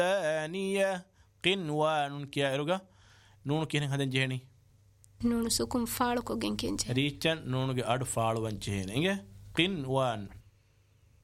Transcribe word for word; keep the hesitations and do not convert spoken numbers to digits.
ثانية قنوان كيا إروجا نون كين هذا جهني نون سكون فالو كوجن كينج ريتشن نون جا أرد فالو وانجهني إنجا قنوان